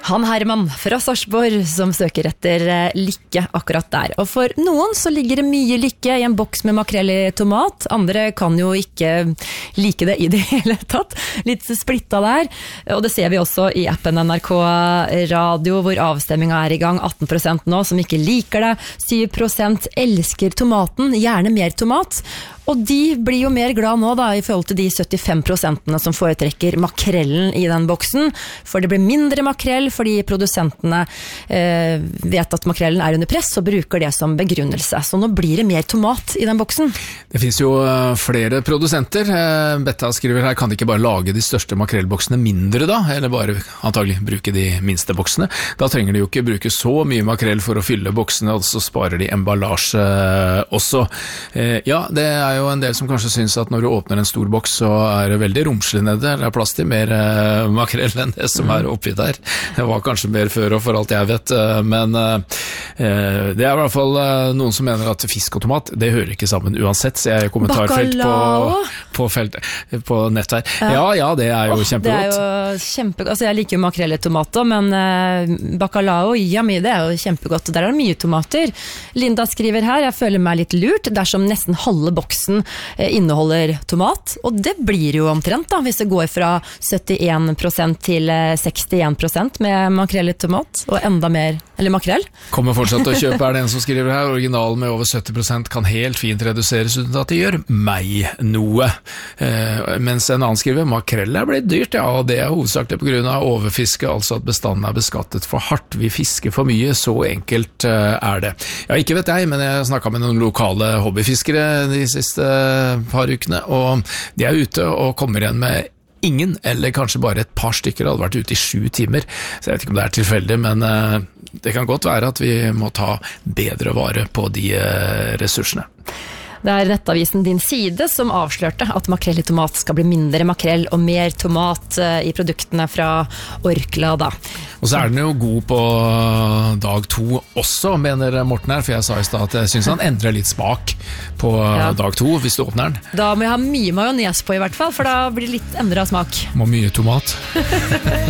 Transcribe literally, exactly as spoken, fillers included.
Han Herman fra Sarpsborg som søker etter lykke akkurat der. Og for noen så ligger det mye lykke i en boks med makrell i tomat. Andre kan jo ikke like det i det hele tatt. Litt splittet der. Og det ser vi også i appen N R K Radio, hvor avstemmingen er i gang. atten prosent nå som ikke liker det. syv prosent elsker tomaten, gjerne mer tomat. Og de blir jo mer glad nå da, i forhold til de syttifem prosentene som foretrekker makrellen i den boksen. For det blir mindre makrell, fordi produsentene eh, vet at makrellen er under press og bruker det som begrunnelse. Så nå blir det mer tomat i den boksen. Det finnes jo flere produsenter. Betta skriver her, kan de ikke bare lage de største makrellboksene mindre da? Eller bare antagelig bruke de minste boksene? Da trenger de jo ikke bruke så mye makrell for å fylle boksene, og så sparer de emballasje også. Eh, ja, det er jo en del som kanskje synes at når du åpner en stor boks så er det veldig romslig nede. Det er plass til mer eh, makrell enn det som er oppi der. Det var kanskje mer før og for alt jeg vet, men eh, det er i hvert fall eh, noen som mener at fisk og tomat, det hører ikke sammen uansett, så jeg kommentarfelt på, på, felt, på nett her. Ja, ja, det er jo oh, kjempegodt. Det er jo kjempegodt. Altså jeg liker jo makrell i tomater, men eh, bacalao, yummy, det er jo kjempegodt. Der er det mye tomater. Linda skriver her, jeg føler meg litt lurt dersom nesten halve boksen inneholder tomat, og det blir jo omtrent da, hvis det går fra syttien prosent til sekstien prosent med makrell i tomat, og enda mer, eller makrell. Kommer fortsatt til å kjøpe, er det en som skriver her, originalen med over sytti prosent kan helt fint reduseres uten at det gjør meg noe. Eh, mens en annen skriver, makrell er blitt dyrt, ja, og det er hovedsakelig på grunn av overfiske, altså at bestanden er beskattet for hardt. Vi fisker for mye, så enkelt eh, er det. Ja, ikke vet jeg, men jeg snakket med noen lokale hobbyfiskere de siste par ukene, og de er ute og kommer igjen med ingen, eller kanskje bare et par stykker, hadde vært ute i sju timer, så jeg vet ikke om det er tilfeldig, men uh, det kan godt være at vi må ta bedre vare på de uh, ressursene. Det er nettavisen Din Side som avslørte at makrell i tomat skal bli mindre makrell og mer tomat i produktene fra Orkla da. Og så er den jo god på dag to også, mener Morten her, for jeg sa i sted at jeg synes han endrer litt smak på ja. dag to, hvis du åpner den. Da må jeg ha mye majones på i hvert fall, for da blir det litt endret smak. Må mye tomat.